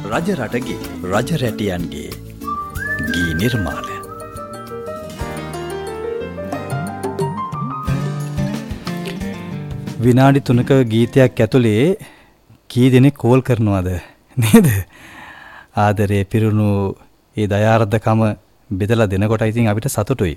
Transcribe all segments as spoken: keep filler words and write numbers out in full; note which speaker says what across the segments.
Speaker 1: රජ රටගේ රජ රැටියන්ගේ ගී නිර්මාණ.
Speaker 2: විනාඩි තුනක ගීතයක් ඇතුලේ කී දෙනෙක් කෝල් කරනවද නේද? ආදරේ පිරුණු ඒ දයාර්ධකම බෙදලා දෙනකොට ඉතින් අපිට සතුටුයි.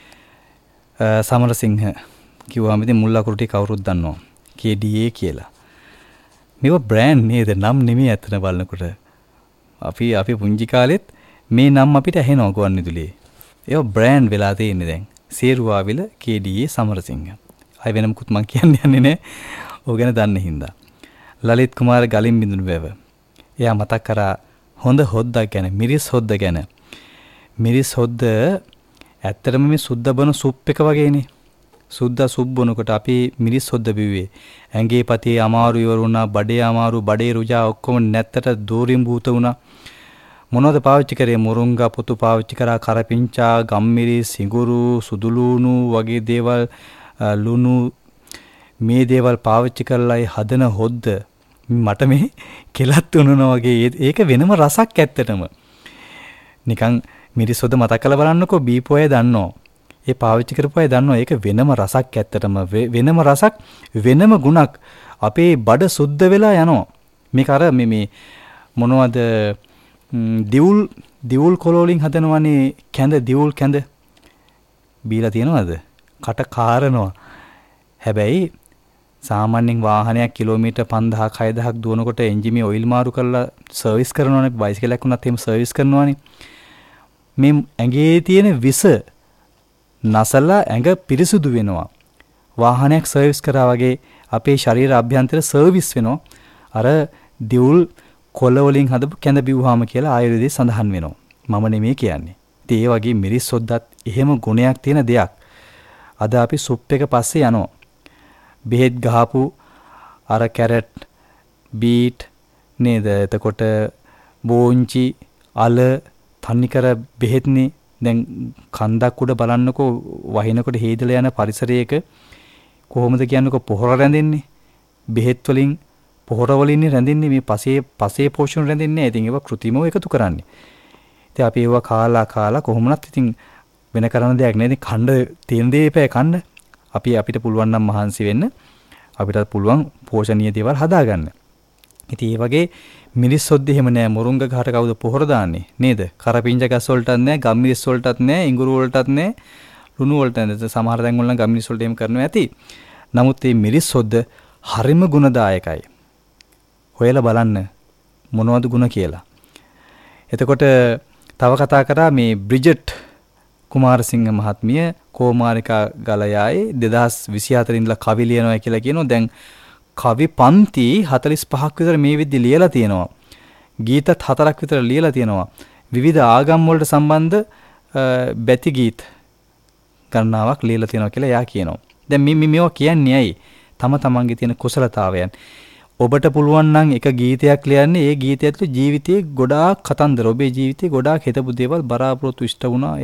Speaker 2: සමරසිංහ කිව්වාම ඉතින් මුල් අකුරු ටික කවුරුත් දන්නවා. කේ ඩී ඒ කියලා. මේව බ්‍රෑන්ඩ් නේද? නම් නෙමෙයි අතන බලනකොට. අපි අපි පුංචි කාලෙත් මේ නම් අපිට ඇහෙනවා ගුවන්විදුලියේ. ඒව බ්‍රෑන්ඩ් වෙලා තියෙන්නේ දැන්. සේරුවාවිල කේ ඩී ඒ සමරසිංහ. අය වෙන මුකුත් මං කියන්න යන්නේ නෑ. ඕක ගැන දන්නේ හින්දා. ලලිත් කුමාර ගලින් බිඳුණු වැව. එයා මතක් කරා හොඳ හොද්දක් ගැන, මිරිස් හොද්ද ගැන. මිරිස් හොද්ද ඇත්තටම මේ සුද්ද බන සුප් එක වගේනේ. සුද්ද සුප් බොනකොට අපි මිරිස් හොද්ද බිව්වේ. ඇඟේ පතේ අමාරු ඉවර වුණා, බඩේ අමාරු, බඩේ රුජා ඔක්කොම නැත්තට දෝරින් භූත වුණා. මොනවද පාවිච්චි කරේ? මුරුංගා පොතු පාවිච්චි කරා, කරපිංචා, ගම්මිරිස්, සිඟුරු, සුදුලුණු වගේ දේවල්, ලුණු මේ දේවල් පාවිච්චි කරලායි හදන හොද්ද මට මේ කෙලත් උනනවා වගේ. ඒක වෙනම රසක් ඇත්තටම. නිකන් මිරිස් හොද්ද මතක් කරලා බලන්නකෝ. බීපු අය දන්නෝ. ඒ පාවිච්චි කරපු අය දන්නෝ ඒක වෙනම රසක් ඇත්තටම. වෙනම රසක්, වෙනම ගුණක්. අපේ බඩ සුද්ධ වෙලා යනවා. මේක අර මේ මේ මොනවද දිවුල් දිවුල් කොළ වලින් හදනවනේ කැඳ, දිවුල් කැඳ. බීලා තියනවද? කට කාරනවා. හැබැයි සාමාන්‍යයෙන් වාහනයක් කිලෝමීටර් පන්දාහක් හයදාහක් දුවනකොට එන්ජිමේ ඔයිල් මාරු කරලා සර්විස් කරනවනේ. බයිසිකලයක් වුණත් එහෙම සර්විස් කරනවනේ. මේ ඇඟේ තියෙන විස නසලා ඇඟ පිරිසුදු වෙනවා. වාහනයක් සර්විස් කරා වගේ අපේ ශරීර අභ්‍යන්තර සර්විස් වෙනවා. අර දිවුල් කොළ වලින් හදපු කැඳ බිව්වාම කියලා ආයුර්වේදයේ සඳහන් වෙනවා. මම නෙමෙයි කියන්නේ. ඉතින් ඒ වගේ මිරිස් හොද්දත් එහෙම ගුණයක් තියෙන දෙයක්. අද අපි සුප් එක පස්සේ යනවා. බෙහෙත් ගහපු අර කැරට්, බීට් නේද? එතකොට බෝංචි, අල, තනිකර බෙහෙත්නේ. දැන් කන්දක් උඩ බලන්නකෝ වහිනකොට හේදලා යන පරිසරයක කොහොමද කියන්නකෝ පොහොර රැඳෙන්නේ? බෙහෙත් වලින්, පොහොර වලින් රැඳෙන්නේ. මේ පසේ පසේ පෝෂණ රැඳෙන්නේ නැහැ. ඉතින් ඒවා કૃතිමව එකතු කරන්නේ. ඉතින් අපි ඒවා කාලා කාලා කොහොමනත් ඉතින් වෙන කරන්න දෙයක් නෑ. ඉතින් කණ්ඩ තියෙන දේ එපා කණ්ඩ. අපි අපිට පුළුවන් නම් මහන්සි වෙන්න. අපිට පුළුවන් පෝෂණීය දේවල් හදාගන්න. ඉතින් ඒ වගේ මිරිස් හොද්ද එහෙම නෑ. මුරුංග ගහට කවුද පොහොර දාන්නේ නේද? කරපිංච ගස් වලටත් නෑ, ගම්මිරිස් වලටත් නෑ, ඉඟුරු වලටත් නෑ, ලුණු වලට නෑ. සමහර තැන් වල නම් ගම්මිරිස් වලට එහෙම කරනවා ඇති. නමුත් මේ මිරිස් හොද්ද හරිම ගුණදායකයි. හොයලා බලන්න මොනවද ගුණ කියලා. එතකොට තව කතා කරා මේ බ්‍රිජට් කුමාරසිංහ මහත්මිය කෝමාරිකා ගලයායේ දෙදහස් විසිහතර ඉඳලා කවි ලියනවා කියලා කියනවා. දැන් කවි පන්ති හතළිස් පහක් විතර මේ විදිහට ලියලා තියෙනවා. ගීතත් හතරක් විතර ලියලා තියෙනවා. විවිධ ආගම් වලට සම්බන්ධ බැති ගීත ගණනාවක් ලියලා තියෙනවා කියලා එයා කියනවා. දැන් මේ මේවා කියන්නේ ඇයි? තම තමන්ගේ තියෙන කුසලතාවයන්. ඔබට පුළුවන් නම් එක ගීතයක් ලියන්න. ඒ ගීතය ඇතුළේ ජීවිතයේ ගොඩාක් කතන්දර, ඔබේ ජීවිතේ ගොඩාක් හිතපු දේවල් බලාපොරොත්තු ඉෂ්ට වුණා.